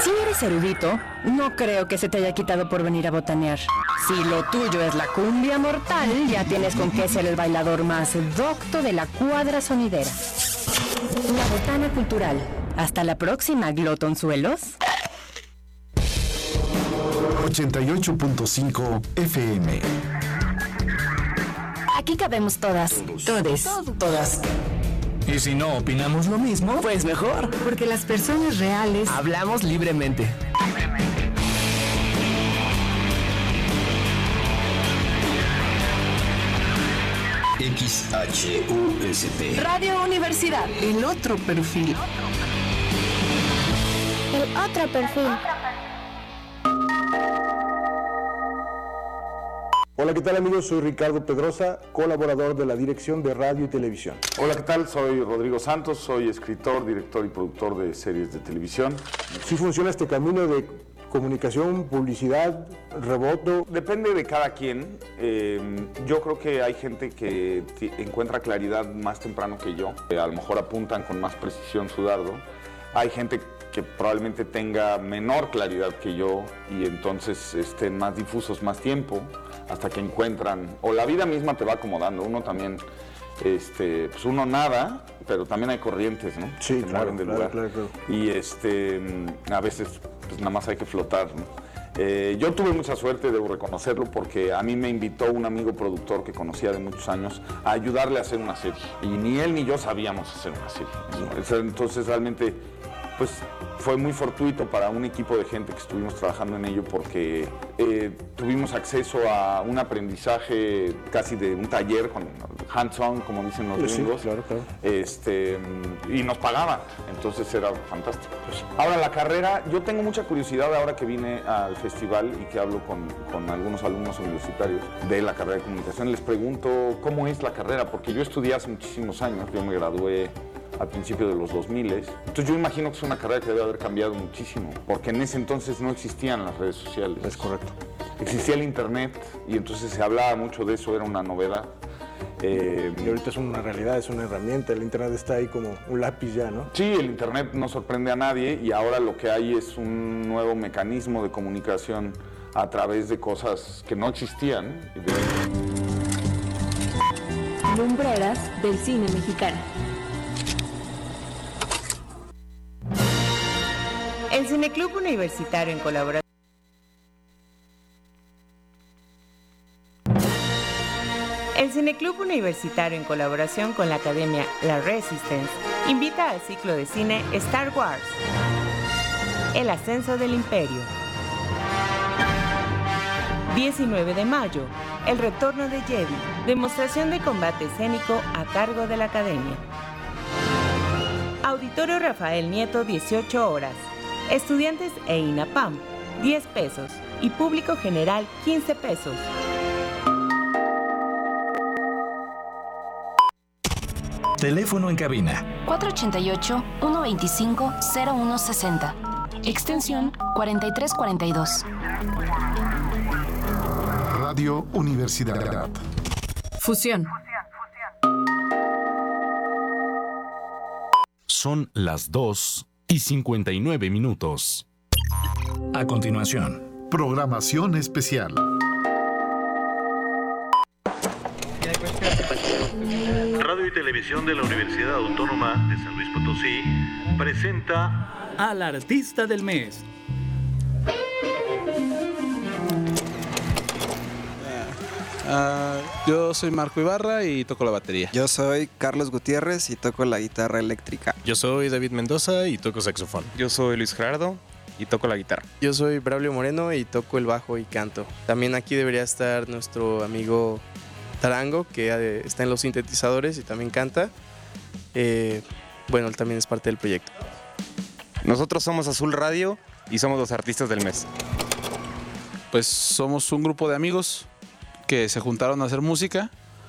Si eres erudito, no creo que se te haya quitado por venir a botanear. Si lo tuyo es la cumbia mortal, ya tienes con qué ser el bailador más docto de la cuadra sonidera. La Botana Cultural. Hasta la próxima, glotonzuelos. 88.5 FM. Aquí cabemos todas. Todes. Todas. Y si no opinamos lo mismo, pues mejor. Porque las personas reales hablamos libremente. XHUST. Radio Universidad. El otro perfil. El otro perfil. Hola, ¿qué tal amigos? Soy Ricardo Pedrosa, colaborador de la Dirección de Radio y Televisión. Hola, ¿qué tal? Soy Rodrigo Santos, soy escritor, director y productor de series de televisión. ¿Sí funciona este camino de comunicación, publicidad, reboto? Depende de cada quien. Yo creo que hay gente que encuentra claridad más temprano que yo. A lo mejor apuntan con más precisión su dardo. Hay gente que probablemente tenga menor claridad que yo y entonces estén más difusos más tiempo hasta que encuentran, o la vida misma te va acomodando, uno también, pues uno nada, pero también hay corrientes, ¿no? Sí, que claro, mueven del lugar. Claro. Y a veces pues nada más hay que flotar, ¿no? Yo tuve mucha suerte, debo reconocerlo, porque a mí me invitó un amigo productor que conocía de muchos años a ayudarle a hacer una serie. Y ni él ni yo sabíamos hacer una serie. Entonces realmente pues fue muy fortuito para un equipo de gente que estuvimos trabajando en ello porque tuvimos acceso a un aprendizaje casi de un taller con hands-on, como dicen los gringos. Sí, claro. Y nos pagaban, entonces era fantástico. Ahora la carrera, yo tengo mucha curiosidad ahora que vine al festival y que hablo con algunos alumnos universitarios de la carrera de comunicación, les pregunto cómo es la carrera, porque yo estudié hace muchísimos años, yo me gradué al principio de los 2000. Entonces yo imagino que es una carrera que debe haber cambiado muchísimo, porque en ese entonces no existían las redes sociales. Es correcto. Existía el internet y entonces se hablaba mucho de eso, era una novedad. Y ahorita es una realidad, es una herramienta, el internet está ahí como un lápiz ya, ¿no? Sí, el internet no sorprende a nadie y ahora lo que hay es un nuevo mecanismo de comunicación a través de cosas que no existían. Lumbreras del cine mexicano. El Cineclub Universitario en colaboración. El Cineclub Universitario en colaboración con la Academia La Resistance invita al ciclo de cine Star Wars, El Ascenso del Imperio. 19 de mayo, El Retorno de Jedi, demostración de combate escénico a cargo de la Academia. Auditorio Rafael Nieto, 18 horas. Estudiantes e INAPAM, 10 pesos. Y público general, 15 pesos. Teléfono en cabina. 488-125-0160. Extensión 4342. Radio Universidad. Fusión. Son las 2:59. A continuación, programación especial. Radio y Televisión de la Universidad Autónoma de San Luis Potosí presenta Al artista del mes. Yo soy Marco Ibarra y toco la batería. Yo soy Carlos Gutiérrez y toco la guitarra eléctrica. Yo soy David Mendoza y toco saxofón. Yo soy Luis Gerardo y toco la guitarra. Yo soy Braulio Moreno y toco el bajo y canto. También aquí debería estar nuestro amigo Tarango, que está en los sintetizadores y también canta. Bueno, él también es parte del proyecto. Nosotros somos Azul Radio y somos los artistas del mes. Pues somos un grupo de amigos que se juntaron a hacer música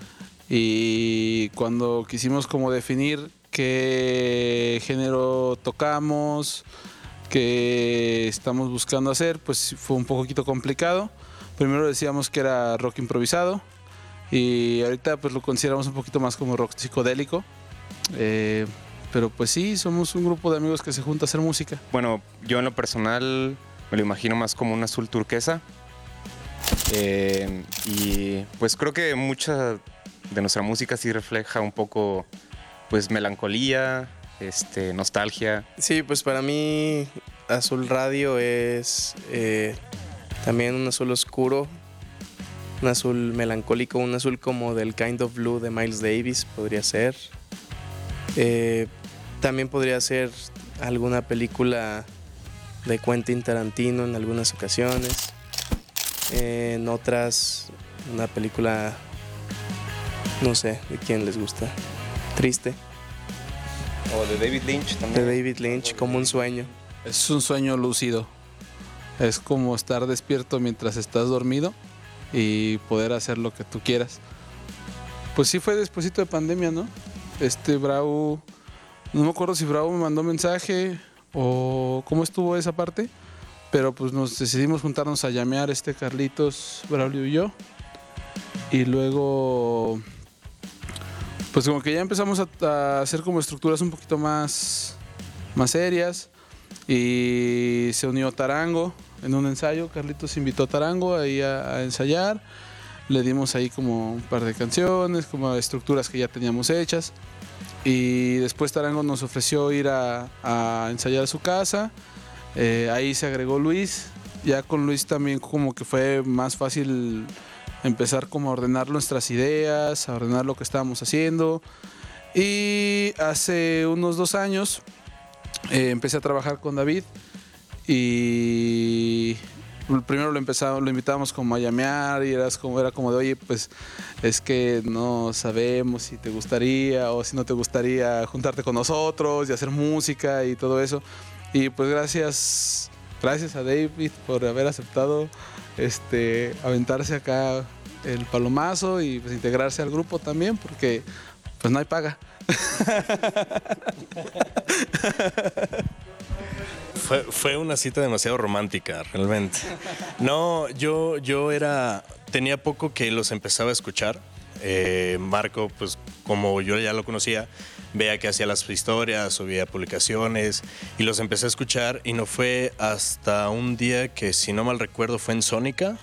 y cuando quisimos como definir qué género tocamos, qué estamos buscando hacer, pues fue un poquito complicado. Primero decíamos que era rock improvisado y ahorita pues lo consideramos un poquito más como rock psicodélico. pero pues sí, somos un grupo de amigos que se junta a hacer música. Bueno, yo en lo personal me lo imagino más como un azul turquesa. Y pues creo que mucha de nuestra música sí refleja un poco pues melancolía, nostalgia. Sí, pues para mí Azul Radio es también un azul oscuro, un azul melancólico, un azul como del Kind of Blue de Miles Davis podría ser. También podría ser alguna película de Quentin Tarantino en algunas ocasiones. En otras, una película, no sé, de quién les gusta, triste. O de David Lynch también. De David Lynch, como un sueño. Es un sueño lúcido. Es como estar despierto mientras estás dormido y poder hacer lo que tú quieras. Pues sí fue despuesito de pandemia, ¿no? Brau, no me acuerdo si Brau me mandó mensaje o cómo estuvo esa parte, pero pues nos decidimos juntarnos a llamear Carlitos, Braulio y yo. Y luego pues como que ya empezamos a hacer como estructuras un poquito más serias y se unió Tarango en un ensayo. Carlitos invitó a Tarango ahí a ensayar, le dimos ahí como un par de canciones, como estructuras que ya teníamos hechas, y después Tarango nos ofreció ir a ensayar a su casa. Ahí se agregó Luis. Ya con Luis también como que fue más fácil empezar como a ordenar nuestras ideas, a ordenar lo que estábamos haciendo. Y hace unos 2 años empecé a trabajar con David y primero lo invitábamos como a llamear y era como de, oye, pues es que no sabemos si te gustaría o si no te gustaría juntarte con nosotros y hacer música y todo eso. Y pues gracias a David por haber aceptado aventarse acá el palomazo y pues integrarse al grupo también, porque pues no hay paga. Fue una cita demasiado romántica, realmente. No, yo tenía poco que los empezaba a escuchar. Marco, pues como yo ya lo conocía, veía que hacía las historias, subía publicaciones y los empecé a escuchar, y no fue hasta un día que, si no mal recuerdo, fue en Sónica.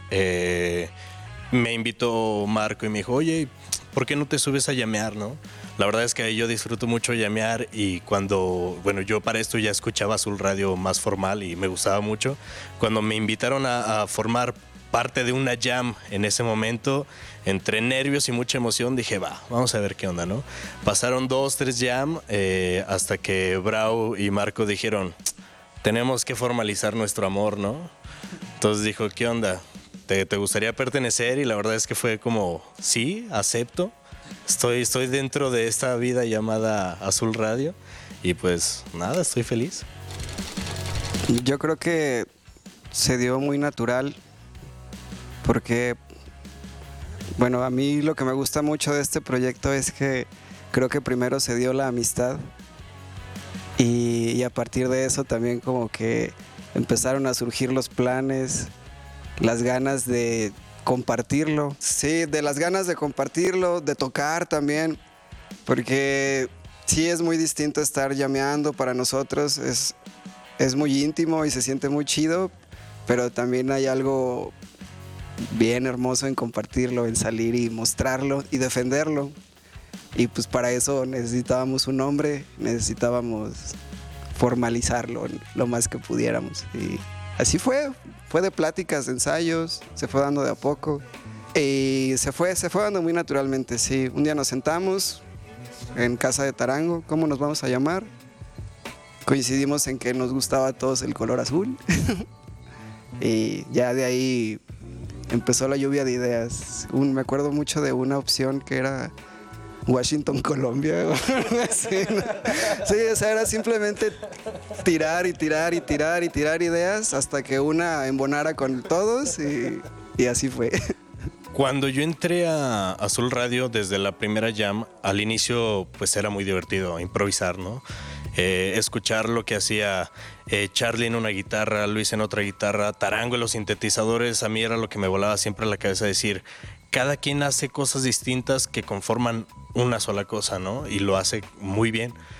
Me invitó Marco y me dijo, oye, ¿por qué no te subes a llamear, no? La verdad es que yo disfruto mucho llamear, y yo para esto ya escuchaba Azul Radio más formal y me gustaba mucho. Cuando me invitaron a formar parte de una jam en ese momento, entre nervios y mucha emoción, dije, vamos a ver qué onda, ¿no? Pasaron 2, 3 jam hasta que Brau y Marco dijeron, tenemos que formalizar nuestro amor, ¿no? Entonces dijo, ¿qué onda? ¿Te gustaría pertenecer? Y la verdad es que fue como, sí, acepto. Estoy dentro de esta vida llamada Azul Radio y pues nada, estoy feliz. Yo creo que se dio muy natural porque, bueno, a mí lo que me gusta mucho de este proyecto es que creo que primero se dio la amistad y a partir de eso también como que empezaron a surgir los planes, las ganas de compartirlo. Sí, de las ganas de compartirlo, de tocar también, porque sí es muy distinto estar llameando para nosotros, es muy íntimo y se siente muy chido, pero también hay algo bien hermoso en compartirlo, en salir y mostrarlo y defenderlo. Y pues para eso necesitábamos un nombre, necesitábamos formalizarlo lo más que pudiéramos. Y así fue de pláticas, de ensayos, se fue dando de a poco. Y se fue dando muy naturalmente, sí. Un día nos sentamos en casa de Tarango, ¿cómo nos vamos a llamar? Coincidimos en que nos gustaba a todos el color azul. Y ya de ahí empezó la lluvia de ideas. Me acuerdo mucho de una opción que era Washington, Colombia. Sí, o sea, era simplemente tirar ideas hasta que una embonara con todos y así fue. Cuando yo entré a Azul Radio desde la primera jam, al inicio pues era muy divertido improvisar, ¿no? Escuchar lo que hacía Charlie en una guitarra, Luis en otra guitarra, Tarango en los sintetizadores, a mí era lo que me volaba siempre a la cabeza, decir, cada quien hace cosas distintas que conforman una sola cosa, ¿no? Y lo hace muy bien.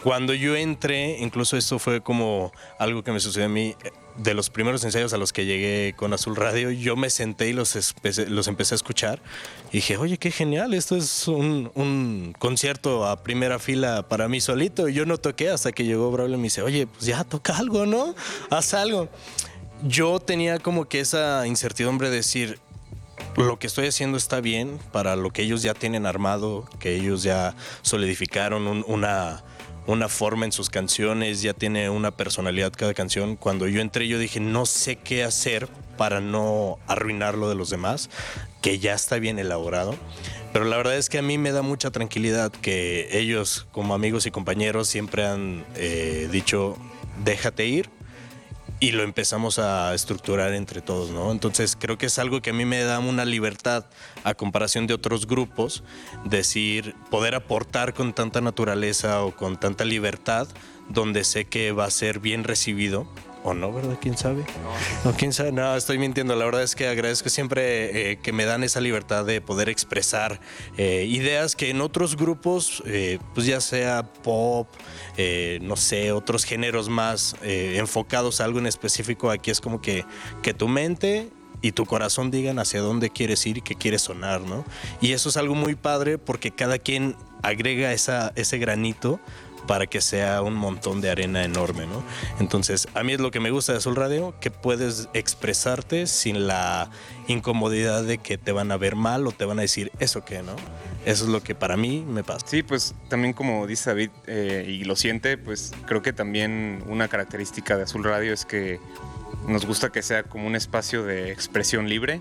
Cuando yo entré, incluso esto fue como algo que me sucedió a mí, de los primeros ensayos a los que llegué con Azul Radio, yo me senté y los empecé a escuchar y dije, oye, qué genial, esto es un concierto a primera fila para mí solito. Y yo no toqué hasta que llegó Braulio y me dice, oye, pues ya toca algo, ¿no? Haz algo. Yo tenía como que esa incertidumbre de decir, lo que estoy haciendo está bien para lo que ellos ya tienen armado, que ellos ya solidificaron una forma en sus canciones, ya tiene una personalidad cada canción. Cuando yo entré yo dije, no sé qué hacer para no arruinar lo de los demás, que ya está bien elaborado. Pero la verdad es que a mí me da mucha tranquilidad que ellos como amigos y compañeros siempre han dicho, déjate ir. Y lo empezamos a estructurar entre todos, ¿no? Entonces creo que es algo que a mí me da una libertad a comparación de otros grupos, decir, poder aportar con tanta naturaleza o con tanta libertad, donde sé que va a ser bien recibido. ¿O no, verdad? ¿Quién sabe? No, ¿quién sabe? No, estoy mintiendo. La verdad es que agradezco siempre que me dan esa libertad de poder expresar ideas que en otros grupos, pues ya sea pop, no sé, otros géneros más enfocados a algo en específico, aquí es como que tu mente y tu corazón digan hacia dónde quieres ir y qué quieres sonar, ¿no? Y eso es algo muy padre porque cada quien agrega ese granito para que sea un montón de arena enorme, ¿no? Entonces, a mí es lo que me gusta de Azul Radio, que puedes expresarte sin la incomodidad de que te van a ver mal o te van a decir, ¿eso qué, no? Eso es lo que para mí me pasa. Sí, pues también como dice David, y lo siente, pues creo que también una característica de Azul Radio es que nos gusta que sea como un espacio de expresión libre,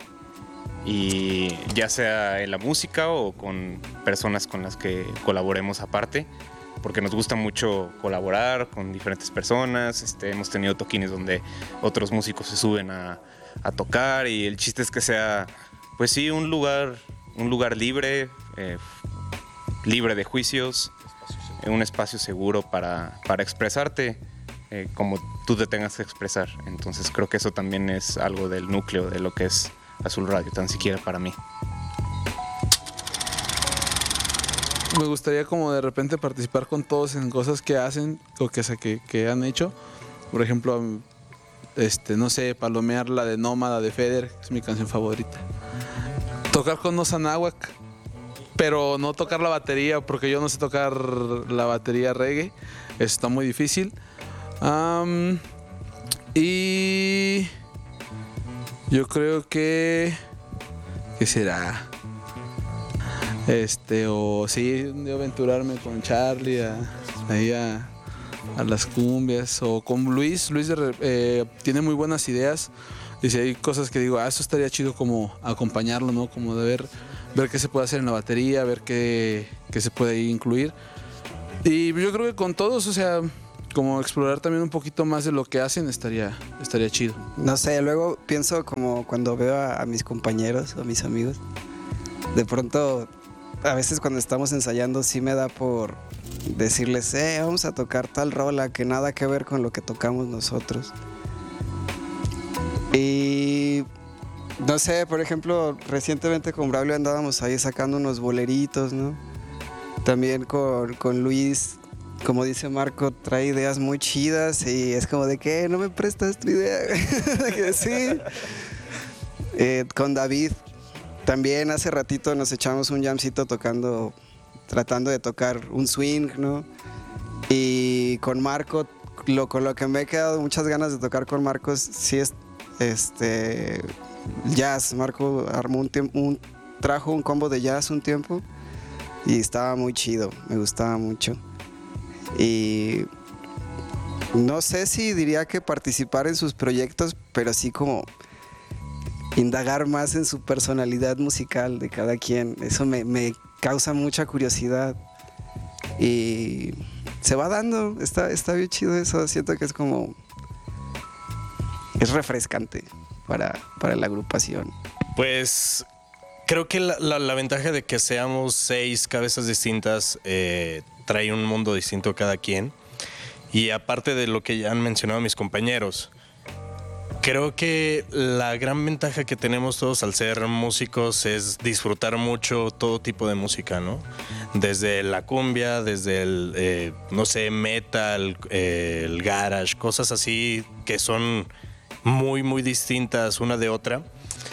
y ya sea en la música o con personas con las que colaboremos aparte, porque nos gusta mucho colaborar con diferentes personas. Hemos tenido toquines donde otros músicos se suben a tocar, y el chiste es que sea, pues sí, un lugar libre, libre de juicios, un espacio seguro para expresarte como tú te tengas que expresar. Entonces creo que eso también es algo del núcleo de lo que es Azul Radio, tan siquiera para mí. Me gustaría como de repente participar con todos en cosas que hacen o que han hecho. Por ejemplo, no sé, palomear la de Nómada de Feder, que es mi canción favorita. Tocar con Osa Náhuac, pero no tocar la batería, porque yo no sé tocar la batería reggae. Eso está muy difícil. Y yo creo que... ¿Qué será? O sí, un día aventurarme con Charlie a las cumbias, o con Luis. Luis tiene muy buenas ideas, y si hay cosas que digo, eso estaría chido como acompañarlo, ¿no? Como de ver qué se puede hacer en la batería, ver qué se puede incluir. Y yo creo que con todos, o sea, como explorar también un poquito más de lo que hacen estaría chido. No sé, luego pienso como cuando veo a mis compañeros o a mis amigos, de pronto... A veces cuando estamos ensayando sí me da por decirles, vamos a tocar tal rola que nada que ver con lo que tocamos nosotros. Y no sé, por ejemplo, recientemente con Braulio andábamos ahí sacando unos boleritos, ¿no? También con Luis, como dice Marco, trae ideas muy chidas, y es como de que no me prestas tu idea. Que sí. Con David también hace ratito nos echamos un jamcito tratando de tocar un swing, ¿no? Y con Marco, con lo que me he quedado muchas ganas de tocar con Marcos, sí es jazz. Marco armó trajo un combo de jazz un tiempo y estaba muy chido, me gustaba mucho. Y no sé si diría que participar en sus proyectos, pero sí como indagar más en su personalidad musical de cada quien. Eso me causa mucha curiosidad y se va dando. Está bien chido eso. Siento que es refrescante para la agrupación. Pues creo que la ventaja de que seamos 6 cabezas distintas trae un mundo distinto cada quien. Y aparte de lo que ya han mencionado mis compañeros, Creo que la gran ventaja que tenemos todos al ser músicos es disfrutar mucho todo tipo de música, ¿no? Desde la cumbia, desde el, no sé, metal, el garage, cosas así que son muy, muy distintas una de otra.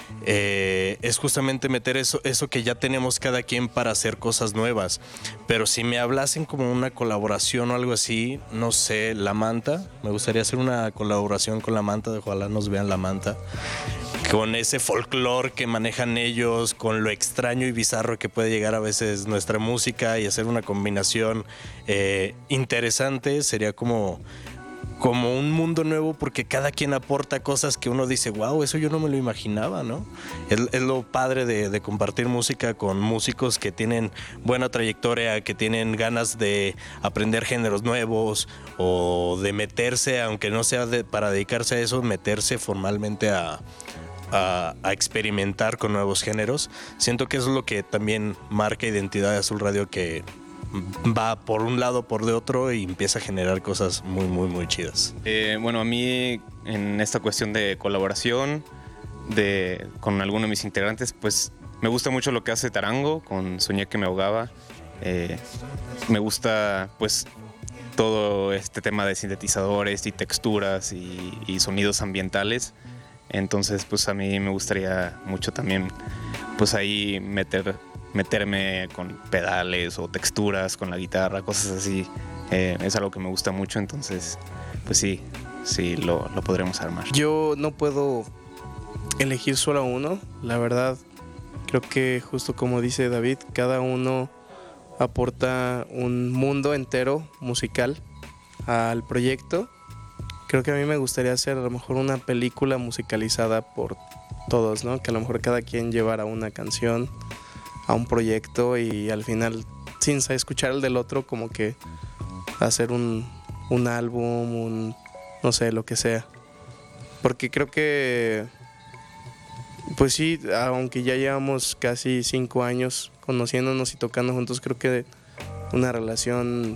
Es justamente meter eso que ya tenemos cada quien para hacer cosas nuevas. Pero si me hablasen como una colaboración o algo así, no sé, La Manta, me gustaría hacer una colaboración con La Manta, ojalá nos vean La Manta, con ese folclore que manejan ellos, con lo extraño y bizarro que puede llegar a veces nuestra música, y hacer una combinación interesante. Sería como un mundo nuevo, porque cada quien aporta cosas que uno dice, wow, eso yo no me lo imaginaba, ¿no? Es lo padre de compartir música con músicos que tienen buena trayectoria, que tienen ganas de aprender géneros nuevos o de meterse, aunque no sea para dedicarse a eso, meterse formalmente a experimentar con nuevos géneros. Siento que eso es lo que también marca identidad de Azul Radio, que va por un lado, por de otro, y empieza a generar cosas muy, muy, muy chidas. Bueno, a mí en esta cuestión de colaboración con alguno de mis integrantes, pues me gusta mucho lo que hace Tarango con Soñé que me ahogaba. Me gusta pues todo este tema de sintetizadores y texturas y sonidos ambientales. Entonces pues a mí me gustaría mucho también pues ahí meterme con pedales o texturas con la guitarra, cosas así. Es algo que me gusta mucho, entonces pues sí, lo podremos armar. Yo no puedo elegir solo uno, la verdad. Creo que justo como dice David, cada uno aporta un mundo entero musical al proyecto. Creo que a mí me gustaría hacer a lo mejor una película musicalizada por todos, ¿no? Que a lo mejor cada quien llevara una canción a un proyecto, y al final, sin escuchar el del otro, como que hacer un álbum, no sé, lo que sea. Porque creo que, pues sí, aunque ya llevamos casi 5 años conociéndonos y tocando juntos, creo que una relación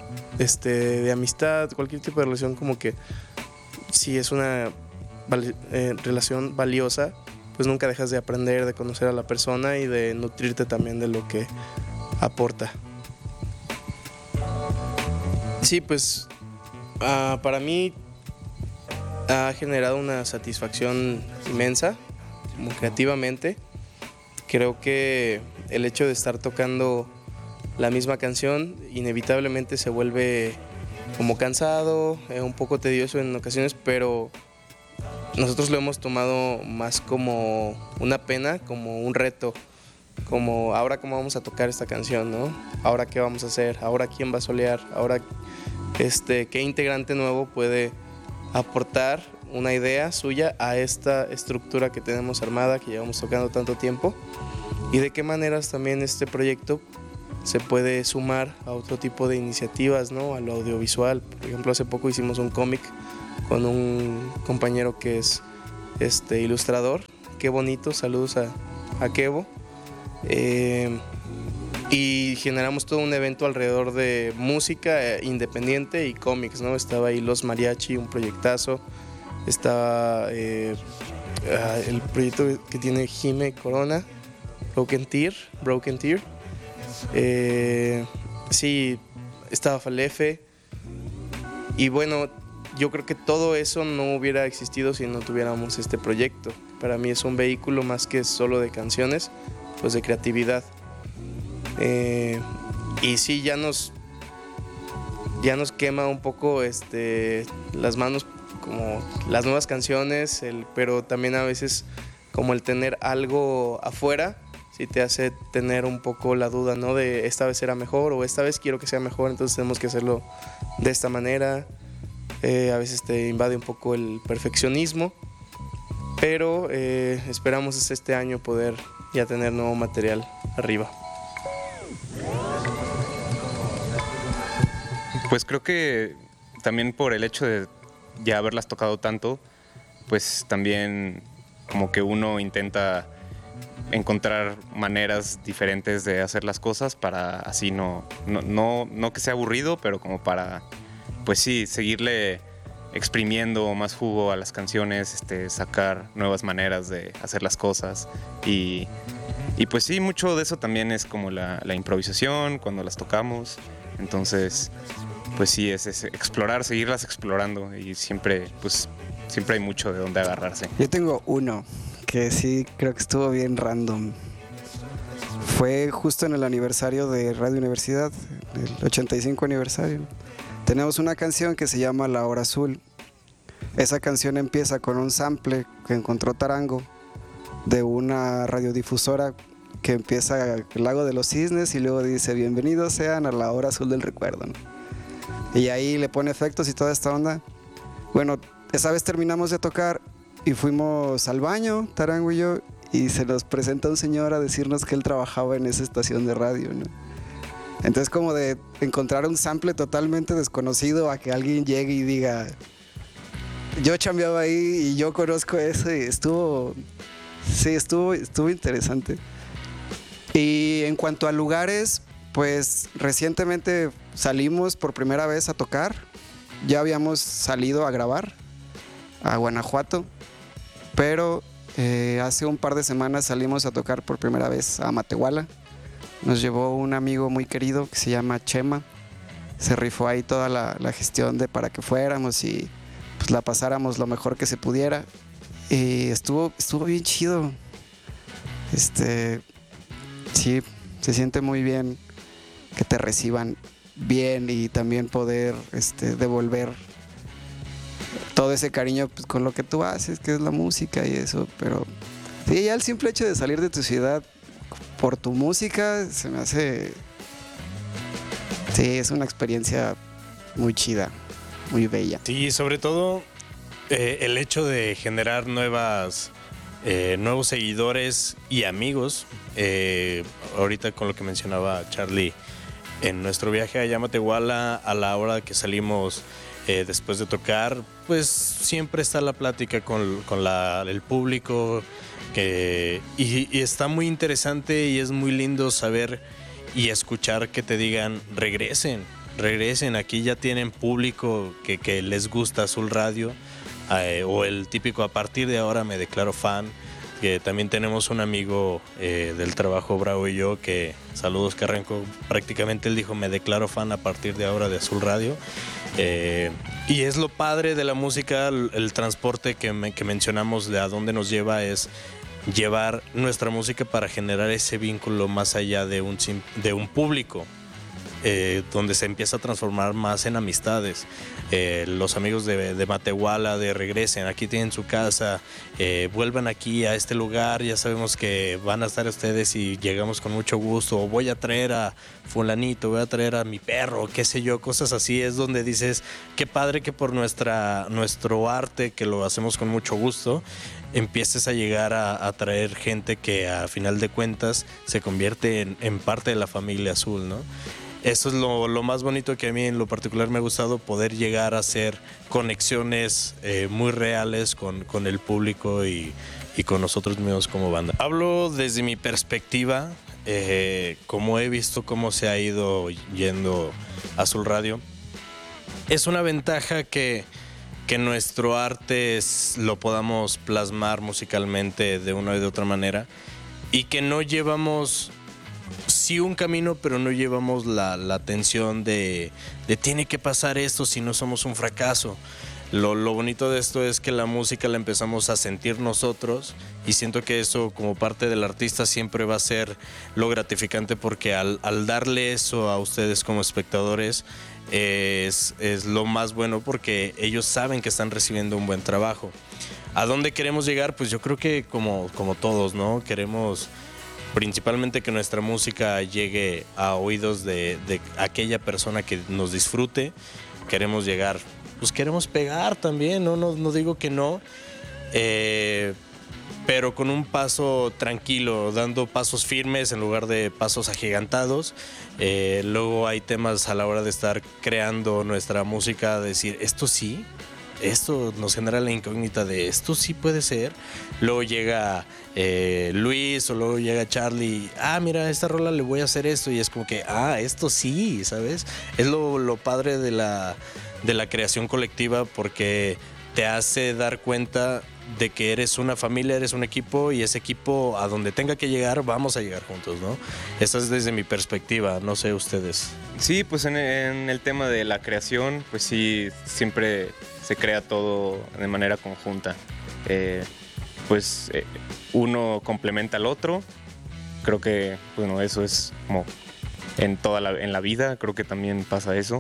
de amistad, cualquier tipo de relación, como que si es una relación valiosa, pues nunca dejas de aprender, de conocer a la persona y de nutrirte también de lo que aporta. Sí, pues para mí ha generado una satisfacción inmensa, como creativamente. Creo que el hecho de estar tocando la misma canción inevitablemente se vuelve como cansado, un poco tedioso en ocasiones, pero nosotros lo hemos tomado más como una pena, como un reto, como ahora cómo vamos a tocar esta canción, ¿no? Ahora qué vamos a hacer, ahora quién va a solear, ahora qué integrante nuevo puede aportar una idea suya a esta estructura que tenemos armada, que llevamos tocando tanto tiempo, y de qué maneras también este proyecto se puede sumar a otro tipo de iniciativas, ¿no? A lo audiovisual. Por ejemplo, hace poco hicimos un cómic con un compañero que es ilustrador. Qué bonito, saludos a Kevo. Y generamos todo un evento alrededor de música independiente y cómics, ¿no? Estaba ahí Los Mariachi, un proyectazo. Estaba el proyecto que tiene Jime Corona, Broken Tear. Sí, estaba Falefe. Y bueno, yo creo que todo eso no hubiera existido si no tuviéramos este proyecto. Para mí es un vehículo más que solo de canciones, pues de creatividad. Y sí, ya nos quema un poco las manos, como las nuevas canciones, pero también a veces como el tener algo afuera sí te hace tener un poco la duda, ¿no? De esta vez será mejor o esta vez quiero que sea mejor, entonces tenemos que hacerlo de esta manera. A veces te invade un poco el perfeccionismo, pero esperamos este año poder ya tener nuevo material arriba. Pues creo que también por el hecho de ya haberlas tocado tanto, pues también como que uno intenta encontrar maneras diferentes de hacer las cosas para así no que sea aburrido, pero como para, pues sí, seguirle exprimiendo más jugo a las canciones, sacar nuevas maneras de hacer las cosas y pues sí, mucho de eso también es como la improvisación cuando las tocamos. Entonces, pues sí, es explorar, seguirlas explorando y siempre hay mucho de dónde agarrarse. Yo tengo uno que sí creo que estuvo bien random. Fue justo en el aniversario de Radio Universidad, el 85 aniversario. Tenemos una canción que se llama La Hora Azul. Esa canción empieza con un sample que encontró Tarango de una radiodifusora que empieza el Lago de los Cisnes y luego dice bienvenidos sean a la hora azul del recuerdo, ¿no? Y ahí le pone efectos y toda esta onda. Bueno, esa vez terminamos de tocar y fuimos al baño, Tarango y yo, y se nos presenta un señor a decirnos que él trabajaba en esa estación de radio, ¿no? Entonces como de encontrar un sample totalmente desconocido a que alguien llegue y diga yo chambeaba ahí y yo conozco eso y estuvo interesante. Y en cuanto a lugares, pues recientemente salimos por primera vez a tocar. Ya habíamos salido a grabar a Guanajuato, pero hace un par de semanas salimos a tocar por primera vez a Matehuala. Nos llevó un amigo muy querido que se llama Chema. Se rifó ahí toda la gestión para que fuéramos y pues la pasáramos lo mejor que se pudiera. Y estuvo bien chido. Sí, se siente muy bien que te reciban bien y también poder devolver todo ese cariño pues, con lo que tú haces, que es la música y eso. Pero sí, ya el simple hecho de salir de tu ciudad por tu música se me hace... Sí, es una experiencia muy chida, muy bella. Sí, sobre todo el hecho de generar nuevos seguidores y amigos. Ahorita con lo que mencionaba Charlie, en nuestro viaje a Matehuala, a la hora que salimos después de tocar, pues siempre está la plática con el público y está muy interesante y es muy lindo saber y escuchar que te digan regresen, aquí ya tienen público que les gusta Azul Radio, o el típico a partir de ahora me declaro fan, que también tenemos un amigo del trabajo, Bravo y yo, que saludos Carranco, prácticamente él dijo me declaro fan a partir de ahora de Azul Radio, y es lo padre de la música, el transporte que mencionamos de a dónde nos lleva es llevar nuestra música para generar ese vínculo más allá de un público, donde se empieza a transformar más en amistades. Los amigos de Matehuala, regresen, aquí tienen su casa, vuelvan aquí a este lugar, ya sabemos que van a estar ustedes y llegamos con mucho gusto, o voy a traer a fulanito, voy a traer a mi perro, qué sé yo, cosas así. Es donde dices, qué padre que por nuestro arte, que lo hacemos con mucho gusto, empieces a llegar a traer gente que a final de cuentas se convierte en parte de la familia azul, ¿no? Eso es lo más bonito que a mí en lo particular me ha gustado, poder llegar a hacer conexiones muy reales con el público y con nosotros mismos como banda. Hablo desde mi perspectiva, como he visto cómo se ha ido yendo Azul Radio. Es una ventaja que nuestro arte lo podamos plasmar musicalmente de una y de otra manera, y que no llevamos... sí un camino, pero no llevamos la tensión de tiene que pasar esto si no somos un fracaso. Lo bonito de esto es que la música la empezamos a sentir nosotros, y siento que eso como parte del artista siempre va a ser lo gratificante, porque al darle eso a ustedes como espectadores es lo más bueno, porque ellos saben que están recibiendo un buen trabajo. ¿A dónde queremos llegar? Pues yo creo que como todos, ¿no? Queremos principalmente que nuestra música llegue a oídos de aquella persona que nos disfrute. Queremos llegar, pues queremos pegar también, no digo que no, pero con un paso tranquilo, dando pasos firmes en lugar de pasos agigantados. Luego hay temas a la hora de estar creando nuestra música, decir, esto sí, esto nos genera la incógnita de esto sí puede ser. Luego llega Luis, o luego llega Charlie, mira, esta rola le voy a hacer esto, y es como que, esto sí, ¿sabes? Es lo padre de de la creación colectiva porque te hace dar cuenta de que eres una familia, eres un equipo y ese equipo a donde tenga que llegar vamos a llegar juntos, ¿no? Esa es desde mi perspectiva, no sé ustedes. Sí, pues en el tema de la creación, pues sí, siempre se crea todo de manera conjunta. Uno complementa al otro. Creo que, bueno, eso es como en la vida, creo que también pasa eso.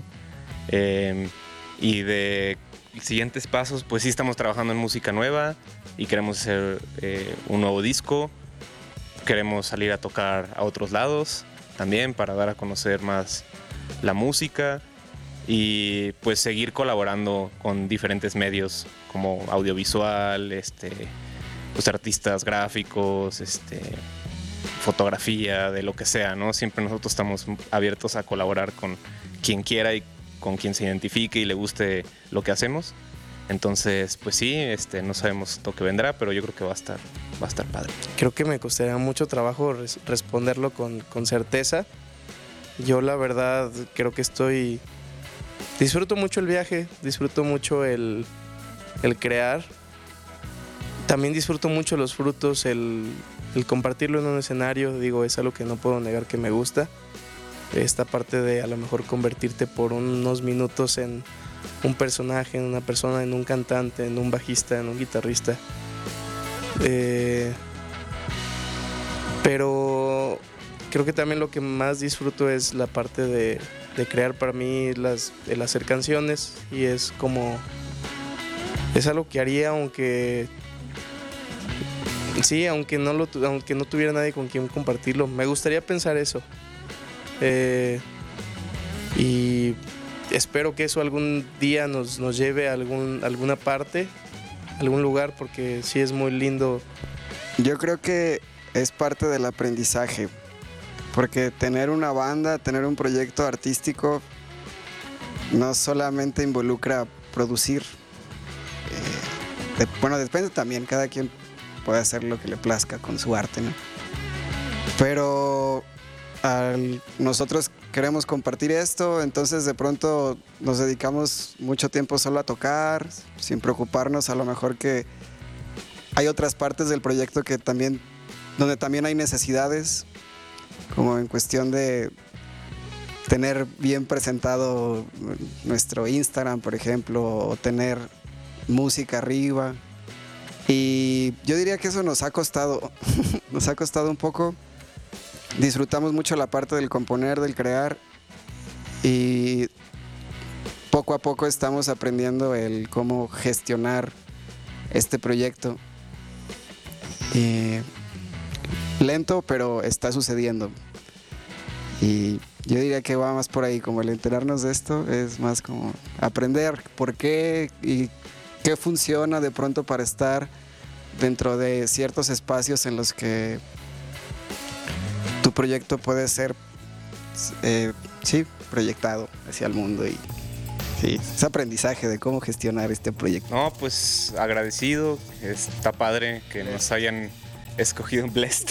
Y de siguientes pasos, pues sí estamos trabajando en música nueva y queremos hacer un nuevo disco. Queremos salir a tocar a otros lados también para dar a conocer más la música y pues seguir colaborando con diferentes medios como audiovisual, pues artistas gráficos, fotografía, de lo que sea, ¿no? Siempre nosotros estamos abiertos a colaborar con quien quiera y con quien se identifique y le guste lo que hacemos. Entonces, pues sí, no sabemos lo que vendrá, pero yo creo que va a estar padre. Creo que me costaría mucho trabajo responderlo con certeza. Yo la verdad creo que disfruto mucho el viaje, disfruto mucho el crear. También disfruto mucho los frutos, el compartirlo en un escenario, digo, es algo que no puedo negar que me gusta. Esta parte de a lo mejor convertirte por unos minutos en un personaje, en una persona, en un cantante, en un bajista, en un guitarrista. Pero creo que también lo que más disfruto es la parte de crear para mí, el hacer canciones, y es algo que haría aunque no tuviera nadie con quien compartirlo. Me gustaría pensar eso. Y espero que eso algún día nos lleve a alguna parte, algún lugar, porque sí es muy lindo. Yo creo que es parte del aprendizaje, porque tener una banda, tener un proyecto artístico no solamente involucra producir. Bueno, depende también, cada quien puede hacer lo que le plazca con su arte, ¿no? Pero nosotros queremos compartir esto, entonces de pronto nos dedicamos mucho tiempo solo a tocar, sin preocuparnos a lo mejor que hay otras partes del proyecto donde también hay necesidades, como en cuestión de tener bien presentado nuestro Instagram, por ejemplo, o tener música arriba. Y yo diría que eso nos ha costado un poco. Disfrutamos mucho la parte del componer, del crear, y poco a poco estamos aprendiendo el cómo gestionar este proyecto. Lento, pero está sucediendo. Y yo diría que va más por ahí, como el enterarnos de esto es más como aprender por qué y qué funciona de pronto para estar dentro de ciertos espacios en los que tu proyecto puede ser proyectado hacia el mundo. Y sí, es aprendizaje de cómo gestionar este proyecto. No, pues agradecido, está padre que nos hayan escogido en Blessed.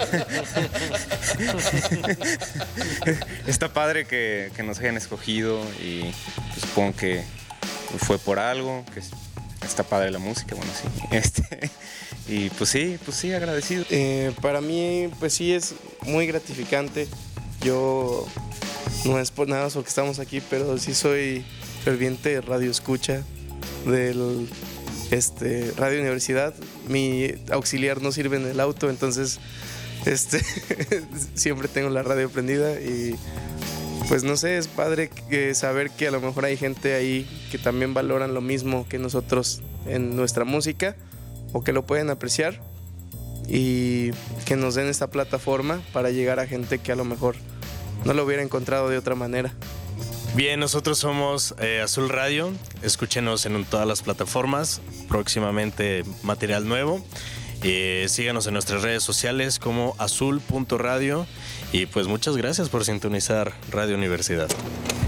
Está padre que nos hayan escogido y pues, supongo que fue por algo, que está padre la música, bueno, sí. Y pues sí, agradecido. Para mí, pues sí, es muy gratificante. Yo no es por nada porque estamos aquí, pero sí soy ferviente radio escucha del Radio Universidad. Mi auxiliar no sirve en el auto, entonces siempre tengo la radio prendida y pues no sé, es padre saber que a lo mejor hay gente ahí que también valoran lo mismo que nosotros en nuestra música o que lo pueden apreciar y que nos den esta plataforma para llegar a gente que a lo mejor no lo hubiera encontrado de otra manera. Bien, nosotros somos Azul Radio, escúchenos en todas las plataformas, próximamente material nuevo. Síganos en nuestras redes sociales como azul.radio y pues muchas gracias por sintonizar Radio Universidad.